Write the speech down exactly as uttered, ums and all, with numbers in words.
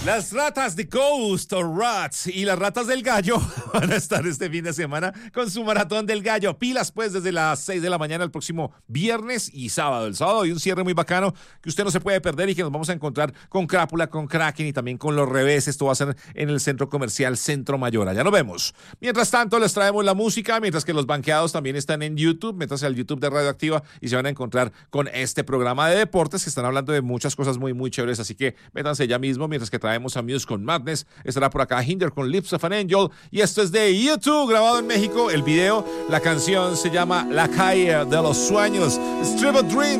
Las ratas de Ghost o Rats y las ratas del gallo van a estar este fin de semana con su maratón del gallo. Pilas pues desde las seis de la mañana el próximo viernes y sábado. El sábado hay un cierre muy bacano que usted no se puede perder y que nos vamos a encontrar con Crápula, con Kraken y también con Los Reveses. Esto va a ser en el centro comercial Centro Mayor. Allá nos vemos. Mientras tanto les traemos la música, mientras que los banqueados también están en YouTube. Métanse al YouTube de Radioactiva y se van a encontrar con este programa de deportes que están hablando de muchas cosas muy muy chéveres. Así que métanse ya mismo mientras que traemos a Muse con Madness, estará por acá Hinder con Lips of an Angel y esto es de YouTube, grabado en México. El video, la canción se llama La Calle de los Sueños, Strip of Dreams.